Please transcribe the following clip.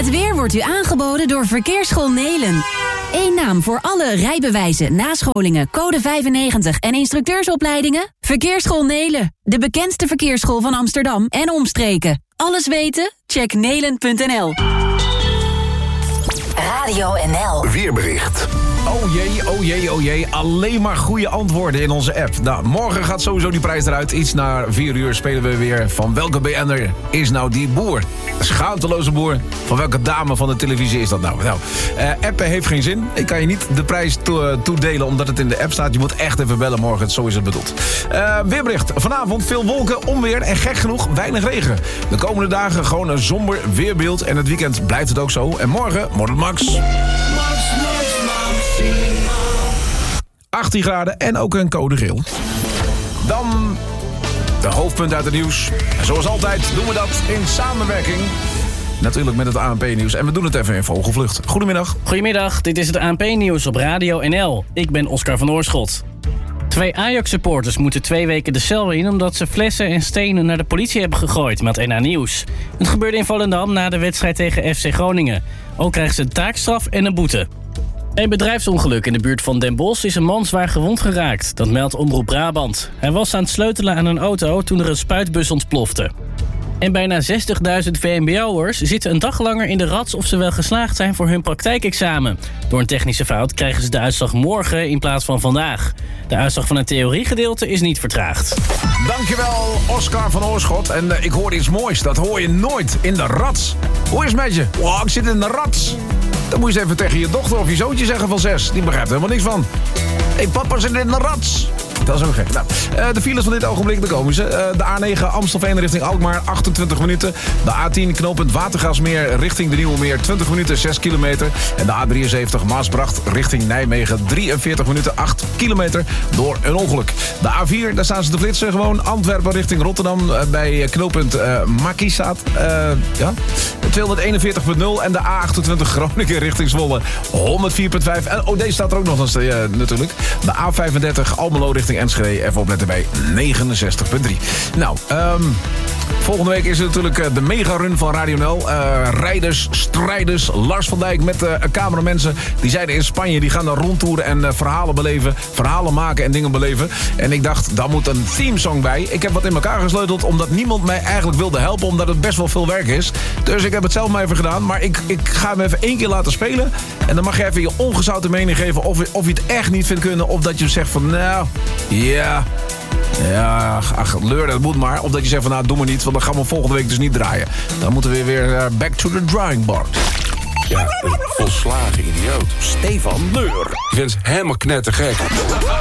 Het weer wordt u aangeboden door Verkeersschool Nelen. Eén naam voor alle rijbewijzen, nascholingen, code 95 en instructeursopleidingen? Verkeersschool Nelen, de bekendste verkeersschool van Amsterdam en omstreken. Alles weten? Check nelen.nl. Radio NL. Weerbericht. Oh jee. Alleen maar goede antwoorden in onze app. Nou, morgen gaat sowieso die prijs eruit. Iets na 4 uur spelen we weer van welke BN'er is nou die boer? Schaamteloze boer. Van welke dame van de televisie is dat nou? Appen heeft geen zin. Ik kan je niet de prijs toedelen omdat het in de app staat. Je moet echt even bellen morgen. Zo is het bedoeld. Weerbericht. Vanavond veel wolken, onweer en gek genoeg weinig regen. De komende dagen gewoon een somber weerbeeld. En het weekend blijft het ook zo. En morgen wordt het max 18 graden en ook een code geel. Dan de hoofdpunten uit het nieuws. En zoals altijd doen we dat in samenwerking. Natuurlijk met het ANP-nieuws. En we doen het even in vogelvlucht. Goedemiddag. Goedemiddag, dit is het ANP-nieuws op Radio NL. Ik ben Oscar van Oorschot. 2 Ajax-supporters moeten 2 weken de cel in omdat ze flessen en stenen naar de politie hebben gegooid, meldt NA Nieuws. Het gebeurde in Volendam na de wedstrijd tegen FC Groningen. Ook krijgen ze een taakstraf en een boete. Een bedrijfsongeluk in de buurt van Den Bosch is een man zwaar gewond geraakt. Dat meldt Omroep Brabant. Hij was aan het sleutelen aan een auto toen er een spuitbus ontplofte. En bijna 60.000 VMBO'ers zitten een dag langer in de rats of ze wel geslaagd zijn voor hun praktijkexamen. Door een technische fout krijgen ze de uitslag morgen in plaats van vandaag. De uitslag van het theoriegedeelte is niet vertraagd. Dankjewel, Oscar van Oorschot. En ik hoor iets moois. Dat hoor je nooit in de rats. Hoe is het met je? Wow, ik zit in de rats. Dan moet je eens even tegen je dochter of je zoontje zeggen van 6. Die begrijpt er helemaal niks van. Hé, papa zit in de rats. Dat is ook gek. Nou, de files van dit ogenblik, daar komen ze. De A9 Amstelveen richting Alkmaar, 28 minuten. De A10 knooppunt Watergasmeer richting de Nieuwe Meer, 20 minuten, 6 kilometer. En de A73 Maasbracht richting Nijmegen, 43 minuten, 8 kilometer door een ongeluk. De A4, daar staan ze te flitsen gewoon. Antwerpen richting Rotterdam bij knooppunt Makisaat. 241.0 en de A28 Groningen richting Zwolle, 104.5. En deze staat er ook nog eens natuurlijk. De A35 Almelo richting Enschede, even opletten bij 69.3. Nou, volgende week is het natuurlijk de mega-run van Radio NL. Rijders, strijders, Lars van Dijk met cameramensen. Die zeiden in Spanje, die gaan daar rondtoeren en verhalen beleven. Verhalen maken en dingen beleven. En ik dacht, daar moet een themesong bij. Ik heb wat in elkaar gesleuteld, omdat niemand mij eigenlijk wilde helpen. Omdat het best wel veel werk is. Dus ik heb het zelf maar even gedaan. Maar ik ga hem even 1 keer laten spelen. En dan mag je even je ongezouten mening geven of je het echt niet vindt kunnen. Of dat je zegt van, nou, ja, ach, leur, dat moet maar. Of dat je zegt van, nou, doe maar niet. Want dan gaan we volgende week dus niet draaien. Dan moeten we weer back to the drawing board. Ja, een volslagen idioot. Stefan Leur. Ik vind het helemaal knettergek.